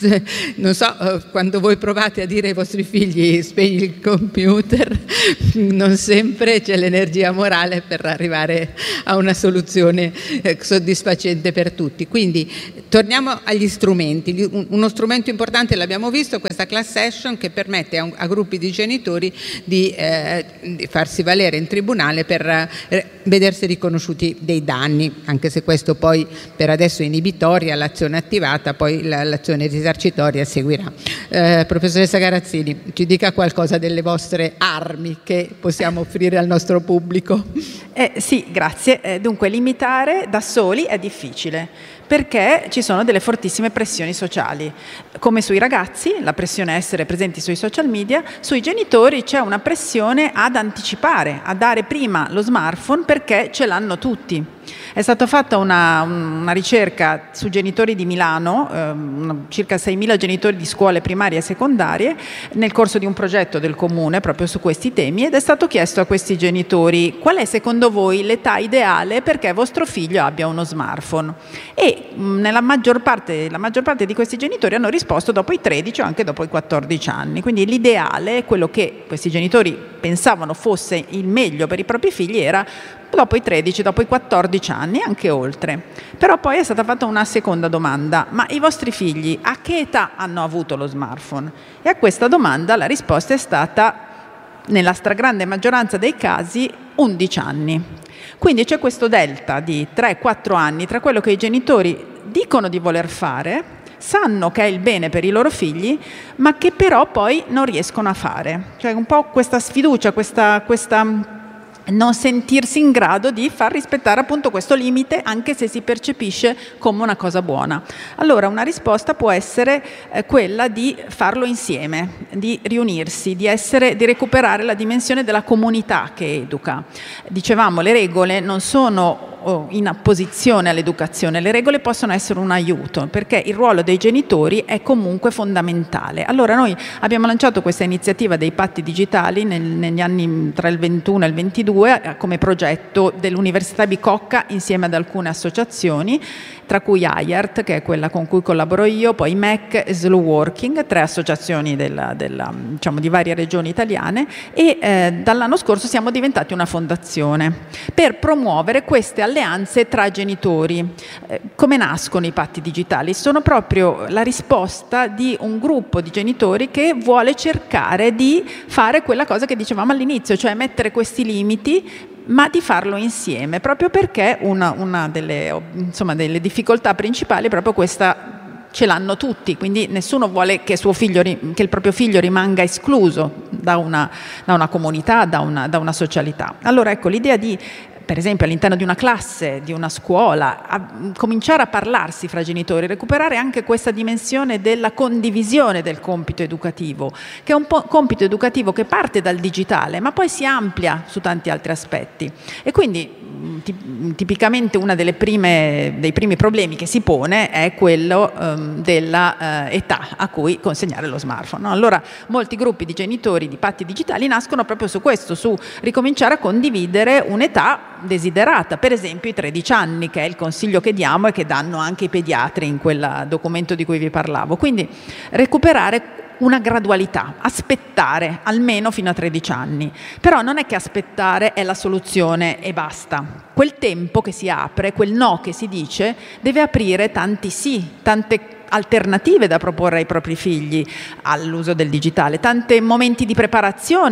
non so, quando voi provate a dire ai vostri figli spegni il computer, non sempre c'è l'energia morale per arrivare a una soluzione soddisfacente per tutti. Quindi torniamo agli strumenti. Uno strumento importante l'abbiamo visto, questa class action, che permette a, a gruppi di genitori di, eh, di farsi valere in tribunale per eh, vedersi riconosciuti dei danni, anche se questo poi per adesso è inibitoria, l'azione attivata, poi la, l'azione risarcitoria seguirà. Eh, professoressa Garazzini, ci dica qualcosa delle vostre armi che possiamo offrire al nostro pubblico. Eh, sì, grazie. Eh, dunque, limitare da soli è difficile, perché ci sono delle fortissime pressioni sociali, come sui ragazzi, la pressione a essere presenti sui social media, sui genitori c'è una pressione ad anticipare, a dare prima lo smartphone perché ce l'hanno tutti. È stata fatta una, una ricerca su genitori di Milano, ehm, circa seimila genitori di scuole primarie e secondarie, nel corso di un progetto del comune proprio su questi temi, ed è stato chiesto a questi genitori qual è secondo voi l'età ideale perché vostro figlio abbia uno smartphone. E mh, nella maggior parte, la maggior parte di questi genitori hanno risposto dopo i tredici o anche dopo i quattordici anni. Quindi l'ideale, quello che questi genitori pensavano fosse il meglio per i propri figli, era dopo i tredici, dopo i quattordici anni, anche oltre. Però poi è stata fatta una seconda domanda: ma i vostri figli a che età hanno avuto lo smartphone? E a questa domanda la risposta è stata, nella stragrande maggioranza dei casi, undici anni. Quindi c'è questo delta di tre quattro anni tra quello che i genitori dicono di voler fare, sanno che è il bene per i loro figli, ma che però poi non riescono a fare. Cioè un po' questa sfiducia, questa... questa non sentirsi in grado di far rispettare appunto questo limite, anche se si percepisce come una cosa buona. Allora una risposta può essere eh, quella di farlo insieme, di riunirsi, di essere, di recuperare la dimensione della comunità che educa. Dicevamo, le regole non sono in opposizione all'educazione, le regole possono essere un aiuto, perché il ruolo dei genitori è comunque fondamentale. Allora noi abbiamo lanciato questa iniziativa dei patti digitali nel, negli anni tra il ventuno e il ventidue come progetto dell'Università Bicocca insieme ad alcune associazioni, tra cui I A R T, che è quella con cui collaboro io, poi M E C e Slow Working, tre associazioni della, della, diciamo, di varie regioni italiane, e eh, dall'anno scorso siamo diventati una fondazione per promuovere queste alleanze tra genitori. Eh, come nascono i patti digitali? Sono proprio la risposta di un gruppo di genitori che vuole cercare di fare quella cosa che dicevamo all'inizio, cioè mettere questi limiti, ma di farlo insieme, proprio perché una, una delle, insomma, delle difficoltà principali è proprio questa: ce l'hanno tutti, quindi nessuno vuole che, suo figlio, che il proprio figlio rimanga escluso da una, da una comunità, da una, da una socialità. Allora ecco, l'idea di, per esempio all'interno di una classe, di una scuola, a cominciare a parlarsi fra genitori, recuperare anche questa dimensione della condivisione del compito educativo, che è un po' compito educativo che parte dal digitale, ma poi si amplia su tanti altri aspetti. E quindi tipicamente una delle prime, dei primi problemi che si pone è quello um, della uh, età a cui consegnare lo smartphone, no? Allora molti gruppi di genitori di patti digitali nascono proprio su questo, su ricominciare a condividere un'età desiderata, per esempio i tredici anni, che è il consiglio che diamo e che danno anche i pediatri in quel documento di cui vi parlavo. Quindi recuperare una gradualità, aspettare almeno fino a tredici anni. Però non è che aspettare è la soluzione e basta. Quel tempo che si apre, quel no che si dice, deve aprire tanti sì, tante alternative da proporre ai propri figli all'uso del digitale, tanti momenti di preparazione a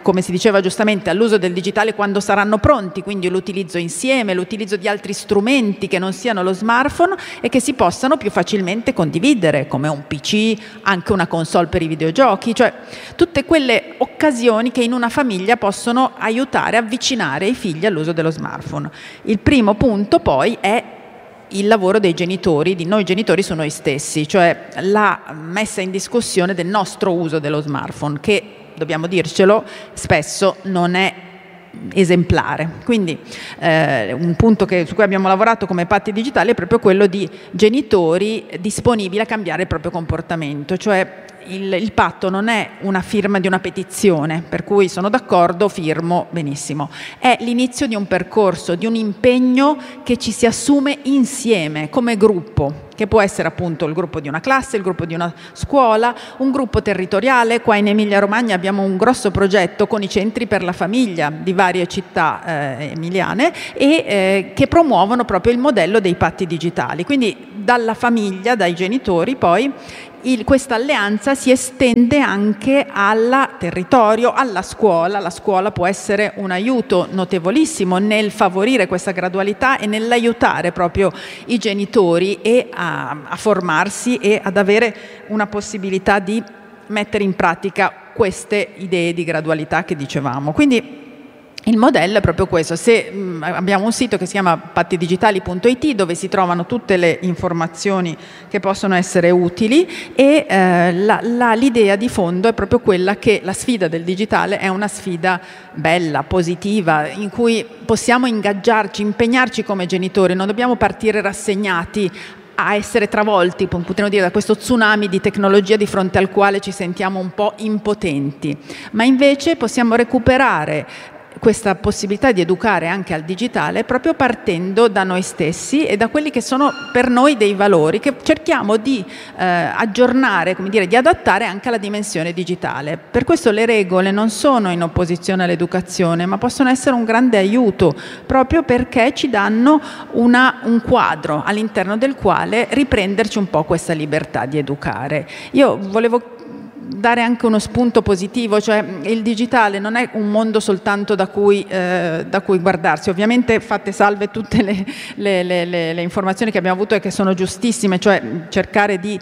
come si diceva giustamente, all'uso del digitale quando saranno pronti, quindi l'utilizzo insieme, l'utilizzo di altri strumenti che non siano lo smartphone e che si possano più facilmente condividere, come un P C, anche una console per i videogiochi, cioè tutte quelle occasioni che in una famiglia possono aiutare a avvicinare i figli all'uso dello smartphone. Il primo punto poi è il lavoro dei genitori, di noi genitori su noi stessi, cioè la messa in discussione del nostro uso dello smartphone, che, dobbiamo dircelo, spesso non è esemplare. Quindi eh, un punto che, su cui abbiamo lavorato come patti digitali è proprio quello di genitori disponibili a cambiare il proprio comportamento, cioè il, il patto non è una firma di una petizione, per cui sono d'accordo, firmo, benissimo. È l'inizio di un percorso, di un impegno che ci si assume insieme, come gruppo, che può essere appunto il gruppo di una classe, il gruppo di una scuola, un gruppo territoriale. Qua in Emilia-Romagna abbiamo un grosso progetto con i centri per la famiglia di varie città eh, emiliane e eh, che promuovono proprio il modello dei patti digitali. Quindi dalla famiglia, dai genitori, poi il, questa alleanza si estende anche al territorio, alla scuola. La scuola può essere un aiuto notevolissimo nel favorire questa gradualità e nell'aiutare proprio i genitori e a, a formarsi e ad avere una possibilità di mettere in pratica queste idee di gradualità che dicevamo. Quindi il modello è proprio questo. Se, mh, abbiamo un sito che si chiama pattidigitali punto it dove si trovano tutte le informazioni che possono essere utili e eh, la, la, l'idea di fondo è proprio quella che la sfida del digitale è una sfida bella, positiva, in cui possiamo ingaggiarci, impegnarci come genitori, non dobbiamo partire rassegnati a essere travolti, potremmo dire, da questo tsunami di tecnologia di fronte al quale ci sentiamo un po' impotenti, ma invece possiamo recuperare questa possibilità di educare anche al digitale proprio partendo da noi stessi e da quelli che sono per noi dei valori che cerchiamo di eh, aggiornare, come dire, di adattare anche alla dimensione digitale. Per questo le regole non sono in opposizione all'educazione, ma possono essere un grande aiuto proprio perché ci danno una, un quadro all'interno del quale riprenderci un po' questa libertà di educare. Io volevo dare anche uno spunto positivo, cioè il digitale non è un mondo soltanto da cui, eh, da cui guardarsi. Ovviamente fatte salve tutte le, le, le, le, le informazioni che abbiamo avuto e che sono giustissime, cioè cercare di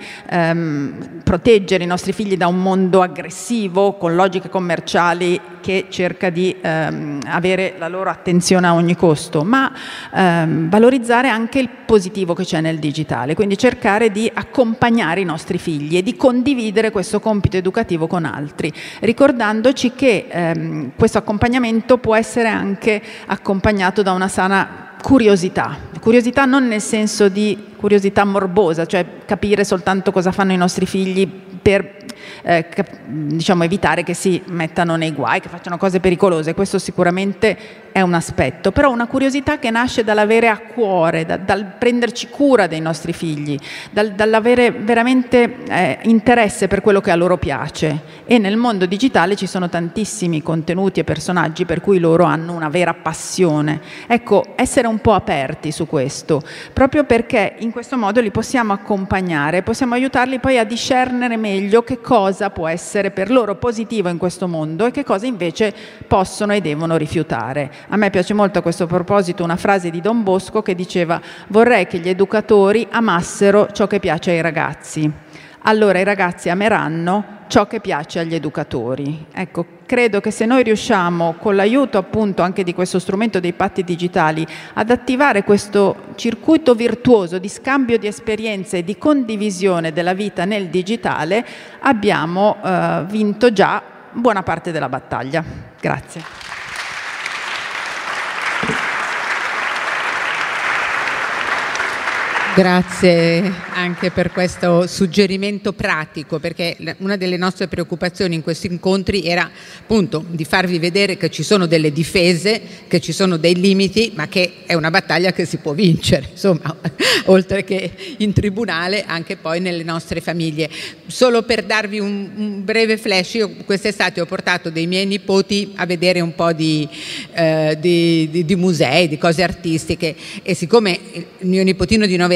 ehm, proteggere i nostri figli da un mondo aggressivo con logiche commerciali che cerca di ehm, avere la loro attenzione a ogni costo, ma ehm, valorizzare anche il positivo che c'è nel digitale, quindi cercare di accompagnare i nostri figli e di condividere questo compito educativo con altri, ricordandoci che ehm, questo accompagnamento può essere anche accompagnato da una sana curiosità, curiosità non nel senso di curiosità morbosa, cioè capire soltanto cosa fanno i nostri figli per eh, cap- diciamo evitare che si mettano nei guai, che facciano cose pericolose. Questo sicuramente è un aspetto, però una curiosità che nasce dall'avere a cuore, da, dal prenderci cura dei nostri figli, dal, dall'avere veramente eh, interesse per quello che a loro piace. E nel mondo digitale ci sono tantissimi contenuti e personaggi per cui loro hanno una vera passione. Ecco, essere un po' aperti su questo, proprio perché in questo modo li possiamo accompagnare, possiamo aiutarli poi a discernere meglio che cosa può essere per loro positivo in questo mondo e che cosa invece possono e devono rifiutare. A me piace molto a questo proposito una frase di Don Bosco che diceva: vorrei che gli educatori amassero ciò che piace ai ragazzi, allora i ragazzi ameranno ciò che piace agli educatori. Ecco, credo che se noi riusciamo, con l'aiuto appunto anche di questo strumento dei patti digitali, ad attivare questo circuito virtuoso di scambio di esperienze e di condivisione della vita nel digitale, abbiamo eh, vinto già buona parte della battaglia. Grazie. Grazie anche per questo suggerimento pratico, perché una delle nostre preoccupazioni in questi incontri era appunto di farvi vedere che ci sono delle difese, che ci sono dei limiti, ma che è una battaglia che si può vincere, insomma, oltre che in tribunale, anche poi nelle nostre famiglie. Solo per darvi un, un breve flash, io quest'estate ho portato dei miei nipoti a vedere un po' di, eh, di, di, di musei, di cose artistiche, e siccome il mio nipotino di nove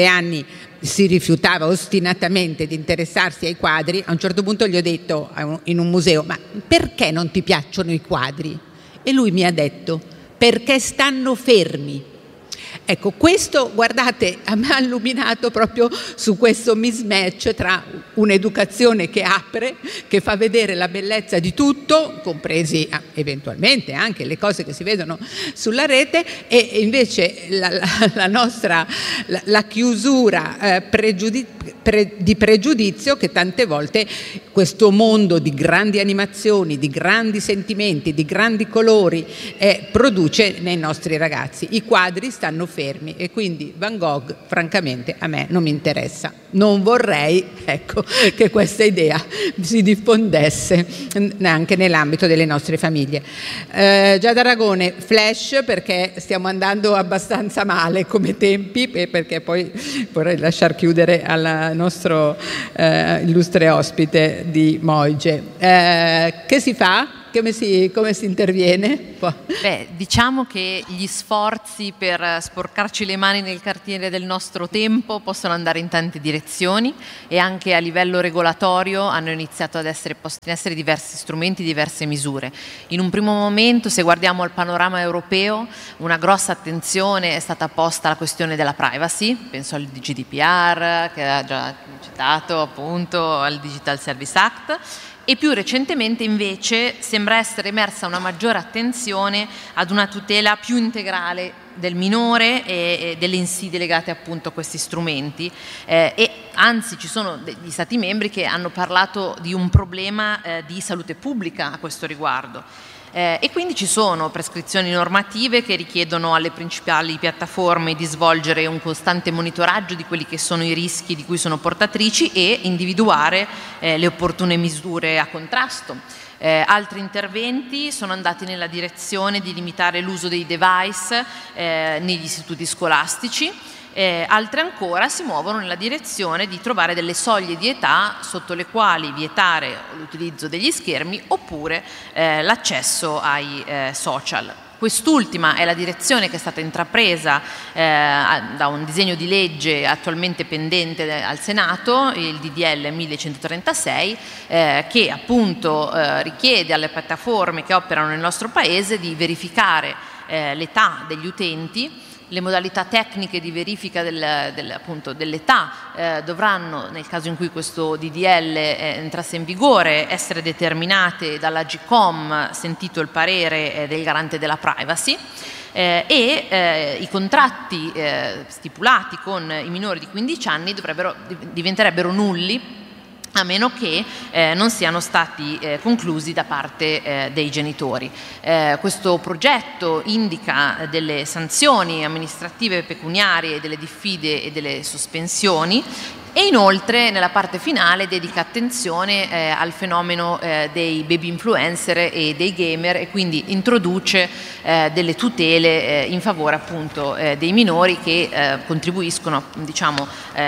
anni si rifiutava ostinatamente di interessarsi ai quadri, a un certo punto gli ho detto in un museo: ma perché non ti piacciono i quadri? E lui mi ha detto: perché stanno fermi. Ecco, questo, guardate, mi ha illuminato proprio su questo mismatch tra un'educazione che apre, che fa vedere la bellezza di tutto, compresi ah, eventualmente anche le cose che si vedono sulla rete, e invece la, la, la nostra la, la chiusura eh, pregiudi- pre- di pregiudizio che tante volte questo mondo di grandi animazioni, di grandi sentimenti, di grandi colori eh, produce nei nostri ragazzi. I quadri stanno fermi e quindi Van Gogh francamente a me non mi interessa. Non vorrei, ecco, che questa idea si diffondesse neanche nell'ambito delle nostre famiglie. Eh, Giada Ragone, flash, perché stiamo andando abbastanza male come tempi, perché poi vorrei lasciar chiudere al nostro eh, illustre ospite di Moige. Eh, che si fa? Come si, come si interviene? Beh, diciamo che gli sforzi per sporcarci le mani nel cantiere del nostro tempo possono andare in tante direzioni, e anche a livello regolatorio hanno iniziato ad essere posti in essere diversi strumenti, diverse misure. In un primo momento, se guardiamo al panorama europeo, una grossa attenzione è stata posta alla questione della privacy, penso al G D P R, che ha già citato, appunto, al Digital Service Act. E più recentemente invece sembra essere emersa una maggiore attenzione ad una tutela più integrale del minore e, e delle insidie legate appunto a questi strumenti, eh, e anzi ci sono degli stati membri che hanno parlato di un problema eh, di salute pubblica a questo riguardo. Eh, e quindi ci sono prescrizioni normative che richiedono alle principali piattaforme di svolgere un costante monitoraggio di quelli che sono i rischi di cui sono portatrici e individuare eh, le opportune misure a contrasto. Eh, altri interventi sono andati nella direzione di limitare l'uso dei device eh, negli istituti scolastici. Eh, altre ancora si muovono nella direzione di trovare delle soglie di età sotto le quali vietare l'utilizzo degli schermi oppure eh, l'accesso ai eh, social. Quest'ultima è la direzione che è stata intrapresa eh, da un disegno di legge attualmente pendente al Senato, il D D L millecentotrentasei, eh, che appunto eh, richiede alle piattaforme che operano nel nostro Paese di verificare eh, l'età degli utenti. Le modalità tecniche di verifica del, del, appunto, dell'età eh, dovranno, nel caso in cui questo D D L eh, entrasse in vigore, essere determinate dalla Agcom, sentito il parere eh, del garante della privacy. Eh, e eh, i contratti eh, stipulati con i minori di quindici anni dovrebbero, diventerebbero nulli a meno che eh, non siano stati eh, conclusi da parte eh, dei genitori. Eh, questo progetto indica delle sanzioni amministrative pecuniarie, delle diffide e delle sospensioni, e inoltre nella parte finale dedica attenzione eh, al fenomeno eh, dei baby influencer e dei gamer, e quindi introduce eh, delle tutele eh, in favore appunto eh, dei minori che eh, contribuiscono, diciamo, eh,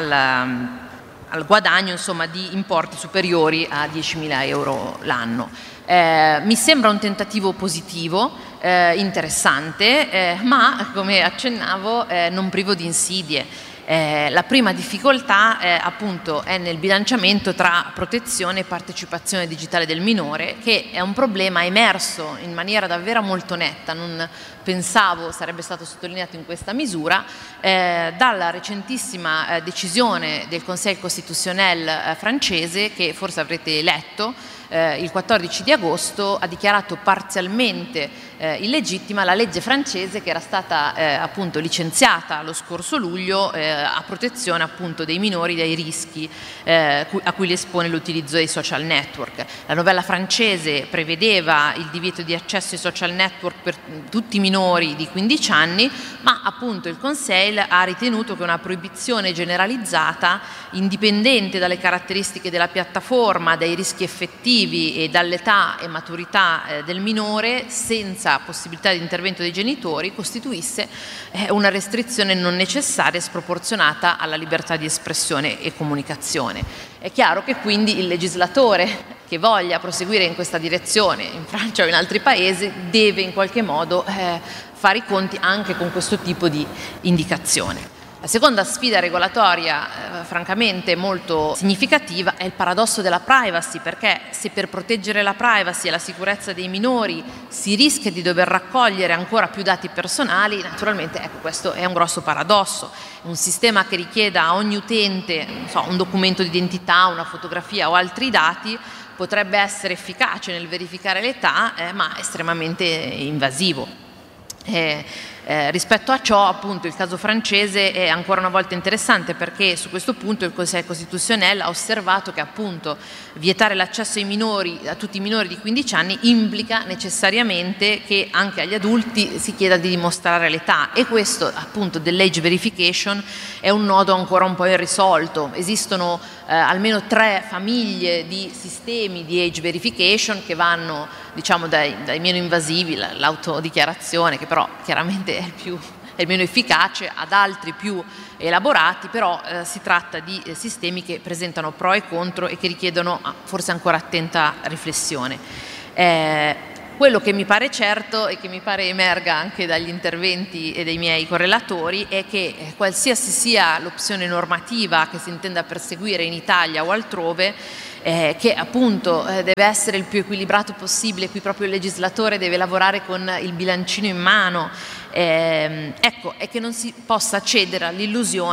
al al guadagno, insomma, di importi superiori a diecimila euro l'anno. Eh, mi sembra un tentativo positivo, eh, interessante, eh, ma come accennavo eh, non privo di insidie. Eh, la prima difficoltà eh, appunto è nel bilanciamento tra protezione e partecipazione digitale del minore, che è un problema emerso in maniera davvero molto netta, non pensavo sarebbe stato sottolineato in questa misura, eh, dalla recentissima eh, decisione del Conseil constitutionnel eh, francese, che forse avrete letto. Eh, il quattordici di agosto ha dichiarato parzialmente eh, illegittima la legge francese che era stata eh, appunto licenziata lo scorso luglio eh, a protezione appunto dei minori dai rischi eh, a cui li espone l'utilizzo dei social network. La novella francese prevedeva il divieto di accesso ai social network per tutti i minori di quindici anni, ma appunto il Conseil ha ritenuto che una proibizione generalizzata, indipendente dalle caratteristiche della piattaforma, dai rischi effettivi e dall'età e maturità eh, del minore, senza possibilità di intervento dei genitori, costituisse eh, una restrizione non necessaria e sproporzionata alla libertà di espressione e comunicazione. È chiaro che quindi il legislatore che voglia proseguire in questa direzione in Francia o in altri paesi deve in qualche modo eh, fare i conti anche con questo tipo di indicazione. La seconda sfida regolatoria, eh, francamente molto significativa, è il paradosso della privacy, perché se per proteggere la privacy e la sicurezza dei minori si rischia di dover raccogliere ancora più dati personali, naturalmente ecco, questo è un grosso paradosso. Un sistema che richieda a ogni utente, non so, un documento di identità, una fotografia o altri dati potrebbe essere efficace nel verificare l'età, eh, ma estremamente invasivo. Eh, Eh, rispetto a ciò, appunto, il caso francese è ancora una volta interessante, perché su questo punto il Conseil Constitutionnel ha osservato che appunto vietare l'accesso ai minori, a tutti i minori di quindici anni, implica necessariamente che anche agli adulti si chieda di dimostrare l'età, e questo appunto dell'age verification è un nodo ancora un po' irrisolto. Esistono eh, almeno tre famiglie di sistemi di age verification che vanno, diciamo, dai, dai meno invasivi, l'autodichiarazione, che però chiaramente è il, più, è il meno efficace, ad altri più elaborati, però eh, si tratta di eh, sistemi che presentano pro e contro e che richiedono ah, forse ancora attenta riflessione. Eh, quello che mi pare certo e che mi pare emerga anche dagli interventi e dei miei correlatori è che eh, qualsiasi sia l'opzione normativa che si intenda perseguire in Italia o altrove, Eh, che appunto eh, deve essere il più equilibrato possibile. Qui proprio il legislatore deve lavorare con il bilancino in mano, eh, ecco, e che non si possa cedere all'illusione